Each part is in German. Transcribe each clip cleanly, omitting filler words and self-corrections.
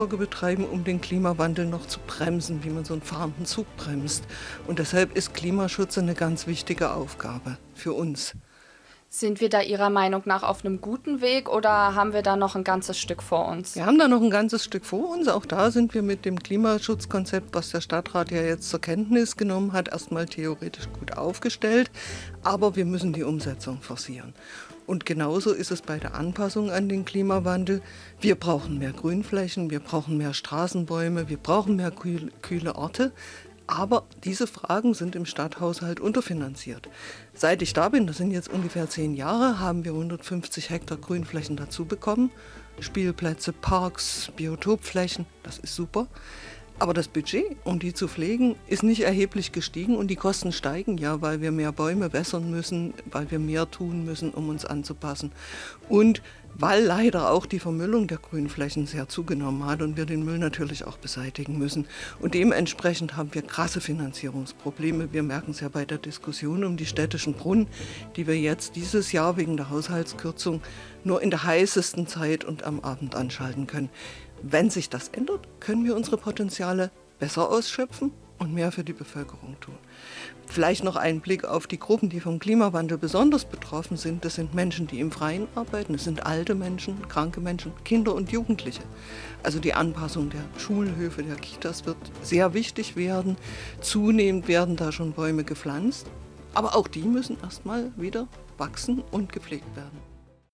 betreiben, um den Klimawandel noch zu bremsen, wie man so einen fahrenden Zug bremst. Und deshalb ist Klimaschutz eine ganz wichtige Aufgabe für uns. Sind wir da Ihrer Meinung nach auf einem guten Weg oder haben wir da noch ein ganzes Stück vor uns? Wir haben da noch ein ganzes Stück vor uns. Auch da sind wir mit dem Klimaschutzkonzept, was der Stadtrat ja jetzt zur Kenntnis genommen hat, erstmal theoretisch gut aufgestellt. Aber wir müssen die Umsetzung forcieren. Und genauso ist es bei der Anpassung an den Klimawandel. Wir brauchen mehr Grünflächen, wir brauchen mehr Straßenbäume, wir brauchen mehr kühle Orte. Aber diese Fragen sind im Stadthaushalt unterfinanziert. Seit ich da bin, das sind jetzt ungefähr 10 Jahre, haben wir 150 Hektar Grünflächen dazu bekommen. Spielplätze, Parks, Biotopflächen, das ist super. Aber das Budget, um die zu pflegen, ist nicht erheblich gestiegen und die Kosten steigen ja, weil wir mehr Bäume wässern müssen, weil wir mehr tun müssen, um uns anzupassen. Und weil leider auch die Vermüllung der Grünflächen sehr zugenommen hat und wir den Müll natürlich auch beseitigen müssen. Und dementsprechend haben wir krasse Finanzierungsprobleme. Wir merken es ja bei der Diskussion um die städtischen Brunnen, die wir jetzt dieses Jahr wegen der Haushaltskürzung nur in der heißesten Zeit und am Abend anschalten können. Wenn sich das ändert, können wir unsere Potenziale besser ausschöpfen und mehr für die Bevölkerung tun. Vielleicht noch ein Blick auf die Gruppen, die vom Klimawandel besonders betroffen sind. Das sind Menschen, die im Freien arbeiten, das sind alte Menschen, kranke Menschen, Kinder und Jugendliche. Also die Anpassung der Schulhöfe, der Kitas wird sehr wichtig werden. Zunehmend werden da schon Bäume gepflanzt. Aber auch die müssen erstmal wieder wachsen und gepflegt werden.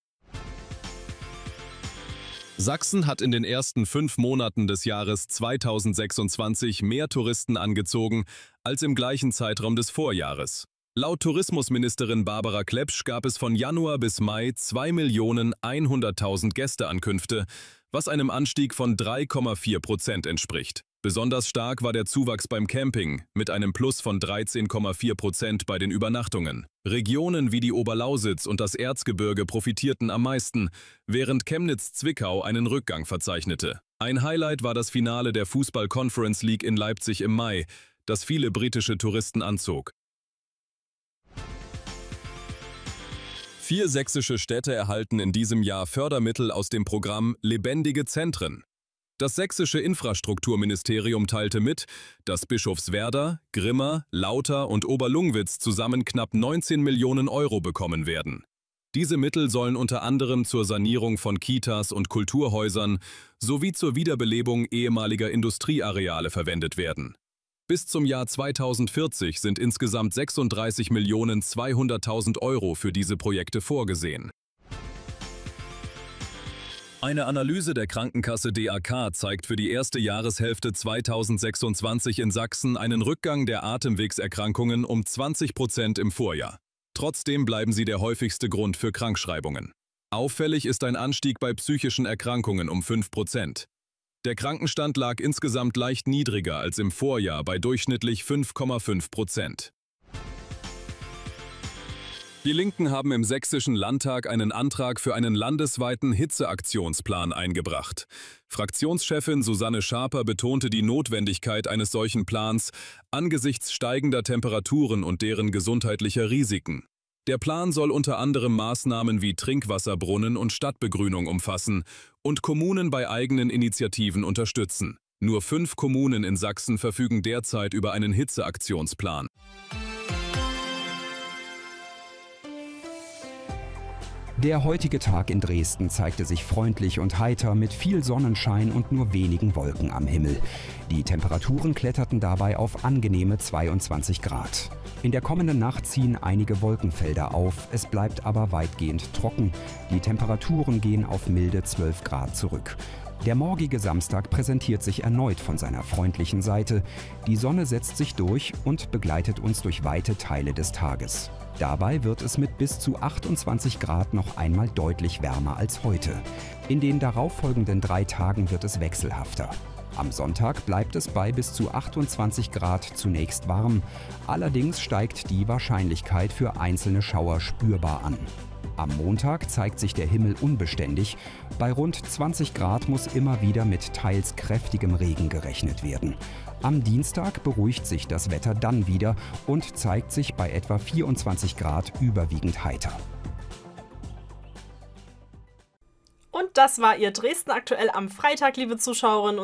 Sachsen hat in den ersten 5 Monaten des Jahres 2026 mehr Touristen angezogen als im gleichen Zeitraum des Vorjahres. Laut Tourismusministerin Barbara Klepsch gab es von Januar bis Mai 2.100.000 Gästeankünfte, was einem Anstieg von 3,4% entspricht. Besonders stark war der Zuwachs beim Camping mit einem Plus von 13,4% bei den Übernachtungen. Regionen wie die Oberlausitz und das Erzgebirge profitierten am meisten, während Chemnitz-Zwickau einen Rückgang verzeichnete. Ein Highlight war das Finale der Fußball-Conference League in Leipzig im Mai, das viele britische Touristen anzog. 4 sächsische Städte erhalten in diesem Jahr Fördermittel aus dem Programm Lebendige Zentren. Das sächsische Infrastrukturministerium teilte mit, dass Bischofswerda, Grimma, Lauter und Oberlungwitz zusammen knapp 19 Millionen Euro bekommen werden. Diese Mittel sollen unter anderem zur Sanierung von Kitas und Kulturhäusern sowie zur Wiederbelebung ehemaliger Industrieareale verwendet werden. Bis zum Jahr 2040 sind insgesamt 36.200.000 Euro für diese Projekte vorgesehen. Eine Analyse der Krankenkasse DAK zeigt für die erste Jahreshälfte 2026 in Sachsen einen Rückgang der Atemwegserkrankungen um 20% im Vorjahr. Trotzdem bleiben sie der häufigste Grund für Krankschreibungen. Auffällig ist ein Anstieg bei psychischen Erkrankungen um 5%. Der Krankenstand lag insgesamt leicht niedriger als im Vorjahr bei durchschnittlich 5,5%. Die Linken haben im Sächsischen Landtag einen Antrag für einen landesweiten Hitzeaktionsplan eingebracht. Fraktionschefin Susanne Schaper betonte die Notwendigkeit eines solchen Plans angesichts steigender Temperaturen und deren gesundheitlicher Risiken. Der Plan soll unter anderem Maßnahmen wie Trinkwasserbrunnen und Stadtbegrünung umfassen und Kommunen bei eigenen Initiativen unterstützen. Nur 5 Kommunen in Sachsen verfügen derzeit über einen Hitzeaktionsplan. Der heutige Tag in Dresden zeigte sich freundlich und heiter mit viel Sonnenschein und nur wenigen Wolken am Himmel. Die Temperaturen kletterten dabei auf angenehme 22 Grad. In der kommenden Nacht ziehen einige Wolkenfelder auf, es bleibt aber weitgehend trocken. Die Temperaturen gehen auf milde 12 Grad zurück. Der morgige Samstag präsentiert sich erneut von seiner freundlichen Seite. Die Sonne setzt sich durch und begleitet uns durch weite Teile des Tages. Dabei wird es mit bis zu 28 Grad noch einmal deutlich wärmer als heute. In den darauffolgenden 3 Tagen wird es wechselhafter. Am Sonntag bleibt es bei bis zu 28 Grad zunächst warm. Allerdings steigt die Wahrscheinlichkeit für einzelne Schauer spürbar an. Am Montag zeigt sich der Himmel unbeständig. Bei rund 20 Grad muss immer wieder mit teils kräftigem Regen gerechnet werden. Am Dienstag beruhigt sich das Wetter dann wieder und zeigt sich bei etwa 24 Grad überwiegend heiter. Und das war Ihr Dresden aktuell am Freitag, liebe Zuschauerinnen und